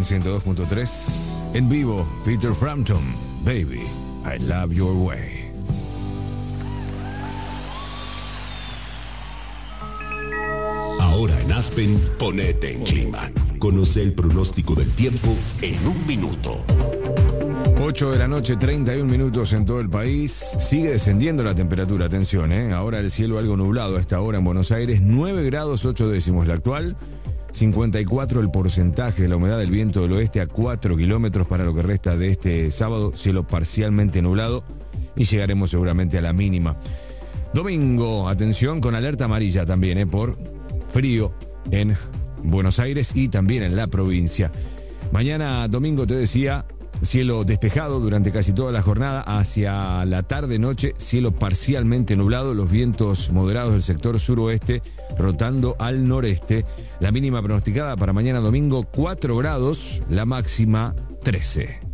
102.3. En vivo, Peter Frampton, Baby, I Love Your Way. Ahora en Aspen, ponete en clima. Conoce el pronóstico del tiempo en un minuto. 8 de la noche, 31 minutos en todo el país. Sigue descendiendo la temperatura, atención, Ahora el cielo algo nublado a esta hora en Buenos Aires. 9 grados 8 décimos la actual. 54 el porcentaje de la humedad del viento del oeste a 4 kilómetros para lo que resta de este sábado. Cielo parcialmente nublado y llegaremos seguramente a la mínima. Domingo, atención, con alerta amarilla también, por frío en Buenos Aires y también en la provincia. Mañana domingo, te decía, cielo despejado durante casi toda la jornada. Hacia la tarde-noche, cielo parcialmente nublado. Los vientos moderados del sector suroeste rotando al noreste. La mínima pronosticada para mañana domingo, 4 grados. La máxima, 13.